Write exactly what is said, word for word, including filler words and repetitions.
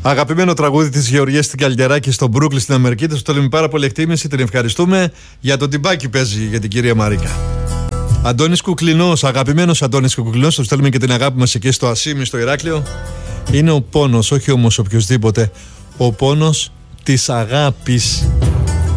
Αγαπημένο τραγούδι της Γεωργίας στην Καλλιτεράκη στο Μπρούκλιν στην Αμερική. Του στέλνουμε πάρα πολύ εκτίμηση, την ευχαριστούμε. Για το τυμπάκι παίζει για την κυρία Μαρίκα. Αντώνης Κουκλινός, αγαπημένος Αντώνης Κουκλινός, του στέλνουμε και την αγάπη μας εκεί στο Ασίμι, στο Ηράκλειο. Είναι ο πόνος, όχι όμως οποιοδήποτε. Ο πόνος της αγάπης.